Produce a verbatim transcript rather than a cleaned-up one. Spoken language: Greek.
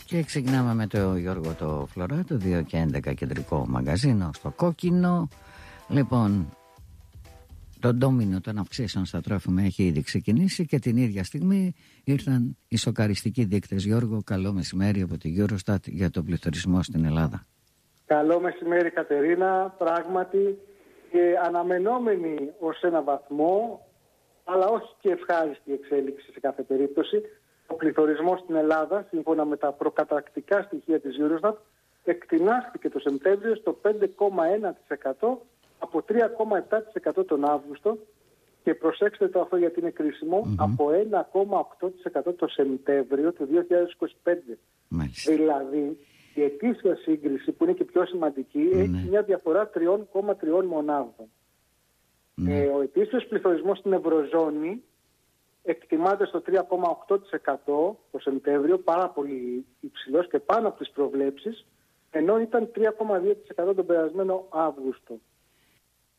Και ξεκινάμε με το Γιώργο το Φλωρά, το δύο και έντεκα κεντρικό μαγαζίνο στο κόκκινο. Λοιπόν, το ντόμινο των αυξήσεων στα τρόφιμα έχει ήδη ξεκινήσει και την ίδια στιγμή ήρθαν οι σοκαριστικοί δείκτες. Γιώργο, καλό μεσημέρι από τη Eurostat για τον πληθωρισμό στην Ελλάδα. Καλό μεσημέρι, Κατερίνα. Πράγματι, και αναμενόμενη ως ένα βαθμό, αλλά όχι και ευχάριστη εξέλιξη σε κάθε περίπτωση. Ο πληθωρισμός στην Ελλάδα, σύμφωνα με τα προκαταρκτικά στοιχεία της Eurostat, εκτινάχθηκε το Σεπτέμβριο στο πέντε κόμμα ένα τοις εκατό από τρία κόμμα επτά τοις εκατό τον Αύγουστο και προσέξτε το αυτό γιατί είναι κρίσιμο, mm-hmm. από ένα κόμμα οκτώ τοις εκατό το Σεπτέμβριο του δύο χιλιάδες είκοσι πέντε. Μάλιστα. Δηλαδή η ετήσια σύγκριση που είναι και πιο σημαντική mm-hmm. έχει μια διαφορά τρία κόμμα τρία μονάδων. Mm-hmm. Ε, ο ετήσιος πληθωρισμός στην Ευρωζώνη εκτιμάται στο τρία κόμμα οκτώ τοις εκατό το Σεπτέμβριο, πάρα πολύ υψηλός και πάνω από τις προβλέψεις, ενώ ήταν τρία κόμμα δύο τοις εκατό τον περασμένο Αύγουστο.